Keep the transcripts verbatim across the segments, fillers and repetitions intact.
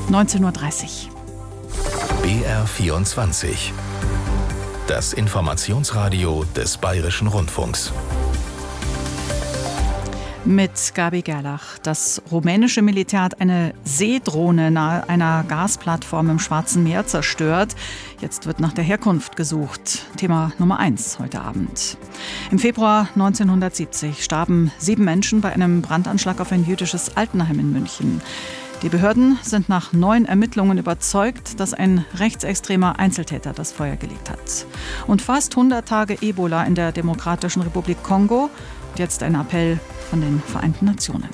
neunzehn Uhr dreißig. B R vierundzwanzig. Das Informationsradio des Bayerischen Rundfunks. Mit Gabi Gerlach. Das rumänische Militär hat eine Seedrohne nahe einer Gasplattform im Schwarzen Meer zerstört. Jetzt wird nach der Herkunft gesucht. Thema Nummer eins heute Abend. Im Februar neunzehnhundertsiebzig starben sieben Menschen bei einem Brandanschlag auf ein jüdisches Altenheim in München. Die Behörden sind nach neuen Ermittlungen überzeugt, dass ein rechtsextremer Einzeltäter das Feuer gelegt hat. Und fast hundert Tage Ebola in der Demokratischen Republik Kongo. Jetzt ein Appell von den Vereinten Nationen.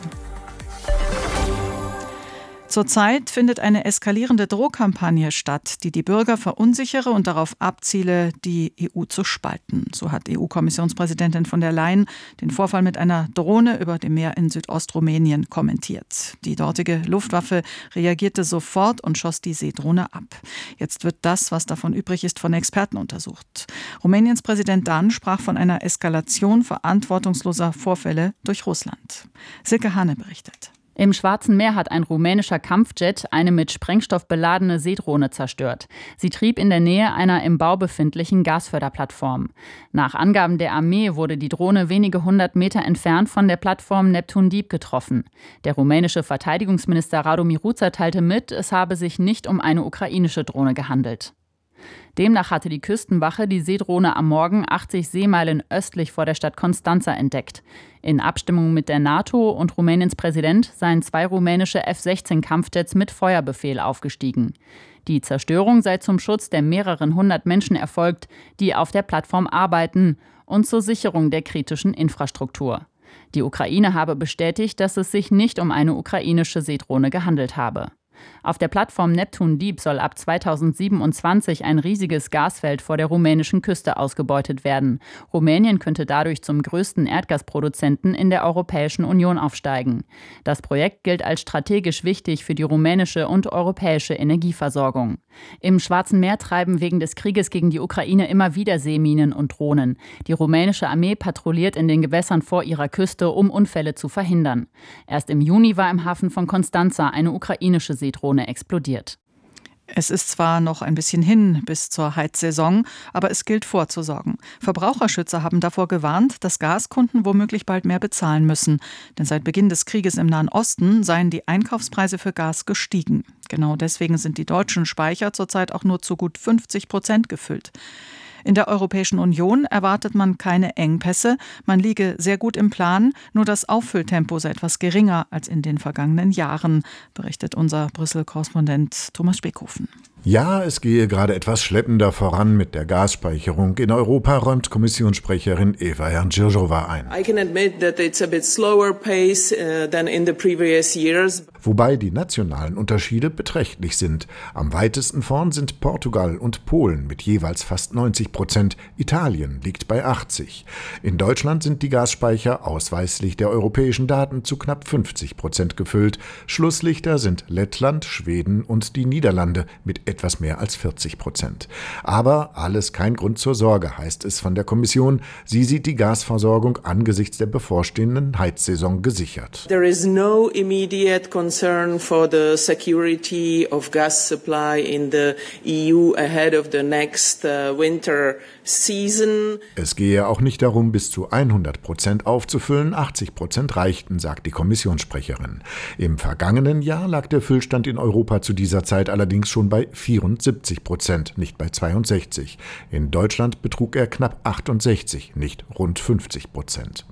Zurzeit findet eine eskalierende Drohkampagne statt, die die Bürger verunsichere und darauf abziele, die E U zu spalten. So hat E U-Kommissionspräsidentin von der Leyen den Vorfall mit einer Drohne über dem Meer in Südostrumänien kommentiert. Die dortige Luftwaffe reagierte sofort und schoss die Seedrohne ab. Jetzt wird das, was davon übrig ist, von Experten untersucht. Rumäniens Präsident Dan sprach von einer Eskalation verantwortungsloser Vorfälle durch Russland. Silke Hane berichtet. Im Schwarzen Meer hat ein rumänischer Kampfjet eine mit Sprengstoff beladene Seedrohne zerstört. Sie trieb in der Nähe einer im Bau befindlichen Gasförderplattform. Nach Angaben der Armee wurde die Drohne wenige hundert Meter entfernt von der Plattform Neptun Deep getroffen. Der rumänische Verteidigungsminister Radu Miruța teilte mit, es habe sich nicht um eine ukrainische Drohne gehandelt. Demnach hatte die Küstenwache die Seedrohne am Morgen achtzig Seemeilen östlich vor der Stadt Constanța entdeckt. In Abstimmung mit der NATO und Rumäniens Präsident seien zwei rumänische F sechzehn Kampfjets mit Feuerbefehl aufgestiegen. Die Zerstörung sei zum Schutz der mehreren hundert Menschen erfolgt, die auf der Plattform arbeiten, und zur Sicherung der kritischen Infrastruktur. Die Ukraine habe bestätigt, dass es sich nicht um eine ukrainische Seedrohne gehandelt habe. Auf der Plattform Neptun Deep soll ab zweitausendsiebenundzwanzig ein riesiges Gasfeld vor der rumänischen Küste ausgebeutet werden. Rumänien könnte dadurch zum größten Erdgasproduzenten in der Europäischen Union aufsteigen. Das Projekt gilt als strategisch wichtig für die rumänische und europäische Energieversorgung. Im Schwarzen Meer treiben wegen des Krieges gegen die Ukraine immer wieder Seeminen und Drohnen. Die rumänische Armee patrouilliert in den Gewässern vor ihrer Küste, um Unfälle zu verhindern. Erst im Juni war im Hafen von Constanța eine ukrainische Seedrohne explodiert. Es ist zwar noch ein bisschen hin bis zur Heizsaison, aber es gilt vorzusorgen. Verbraucherschützer haben davor gewarnt, dass Gaskunden womöglich bald mehr bezahlen müssen. Denn seit Beginn des Krieges im Nahen Osten seien die Einkaufspreise für Gas gestiegen. Genau deswegen sind die deutschen Speicher zurzeit auch nur zu gut fünfzig Prozent gefüllt. In der Europäischen Union erwartet man keine Engpässe. Man liege sehr gut im Plan, nur das Auffülltempo sei etwas geringer als in den vergangenen Jahren, berichtet unser Brüssel-Korrespondent Thomas Speckhofen. Ja, es gehe gerade etwas schleppender voran mit der Gasspeicherung in Europa, räumt Kommissionssprecherin Eva Jančířová ein. I can admit that it's a bit slower pace uh, than in the previous years. Wobei die nationalen Unterschiede beträchtlich sind. Am weitesten vorn sind Portugal und Polen mit jeweils fast neunzig Prozent. Italien liegt bei achtzig. In Deutschland sind die Gasspeicher ausweislich der europäischen Daten zu knapp fünfzig Prozent gefüllt. Schlusslichter sind Lettland, Schweden und die Niederlande mit etwas mehr als vierzig Prozent. Aber alles kein Grund zur Sorge, heißt es von der Kommission. Sie sieht die Gasversorgung angesichts der bevorstehenden Heizsaison gesichert. There is no immediate concern for the security of gas supply in the E U ahead of the next uh, winter season. Es gehe auch nicht darum, bis zu hundert Prozent aufzufüllen. achtzig Prozent reichten, sagt die Kommissionssprecherin. Im vergangenen Jahr lag der Füllstand in Europa zu dieser Zeit allerdings schon bei vierundsiebzig Prozent, nicht bei zweiundsechzig. In Deutschland betrug er knapp achtundsechzig, nicht rund fünfzig Prozent.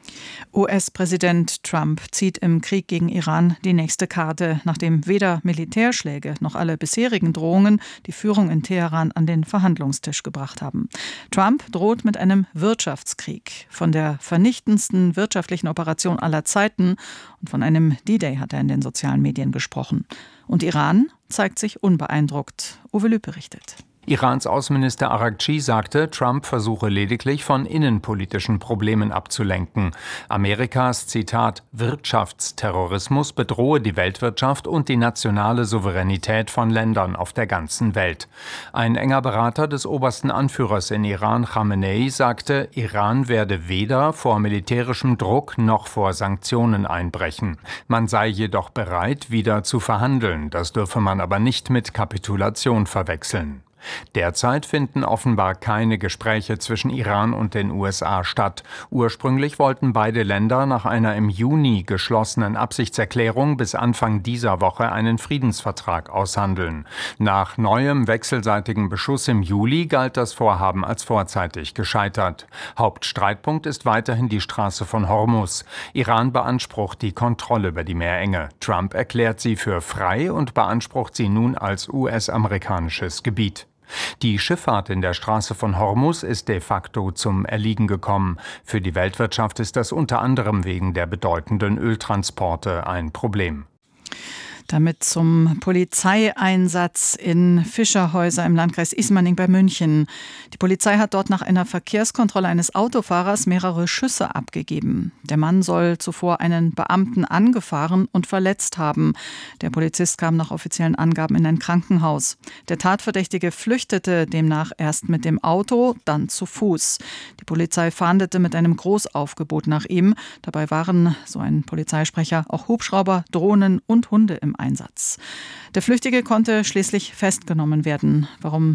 U S-Präsident Trump zieht im Krieg gegen Iran die nächste Karte, nachdem weder Militärschläge noch alle bisherigen Drohungen die Führung in Teheran an den Verhandlungstisch gebracht haben. Trump droht mit einem Wirtschaftskrieg. Von der vernichtendsten wirtschaftlichen Operation aller Zeiten und von einem D-Day hat er in den sozialen Medien gesprochen. Und Iran zeigt sich unbeeindruckt. Uwe Lüb berichtet. Irans Außenminister Araghchi sagte, Trump versuche lediglich von innenpolitischen Problemen abzulenken. Amerikas, Zitat, Wirtschaftsterrorismus bedrohe die Weltwirtschaft und die nationale Souveränität von Ländern auf der ganzen Welt. Ein enger Berater des obersten Anführers in Iran, Khamenei, sagte, Iran werde weder vor militärischem Druck noch vor Sanktionen einbrechen. Man sei jedoch bereit, wieder zu verhandeln. Das dürfe man aber nicht mit Kapitulation verwechseln. Derzeit finden offenbar keine Gespräche zwischen Iran und den U S A statt. Ursprünglich wollten beide Länder nach einer im Juni geschlossenen Absichtserklärung bis Anfang dieser Woche einen Friedensvertrag aushandeln. Nach neuem wechselseitigem Beschuss im Juli galt das Vorhaben als vorzeitig gescheitert. Hauptstreitpunkt ist weiterhin die Straße von Hormuz. Iran beansprucht die Kontrolle über die Meerenge. Trump erklärt sie für frei und beansprucht sie nun als U S-amerikanisches Gebiet. Die Schifffahrt in der Straße von Hormuz ist de facto zum Erliegen gekommen. Für die Weltwirtschaft ist das unter anderem wegen der bedeutenden Öltransporte ein Problem. Damit zum Polizeieinsatz in Fischerhäuser im Landkreis Ismaning bei München. Die Polizei hat dort nach einer Verkehrskontrolle eines Autofahrers mehrere Schüsse abgegeben. Der Mann soll zuvor einen Beamten angefahren und verletzt haben. Der Polizist kam nach offiziellen Angaben in ein Krankenhaus. Der Tatverdächtige flüchtete demnach erst mit dem Auto, dann zu Fuß. Die Polizei fahndete mit einem Großaufgebot nach ihm. Dabei waren, so ein Polizeisprecher, auch Hubschrauber, Drohnen und Hunde im Einsatz. Der Flüchtige konnte schließlich festgenommen werden. Warum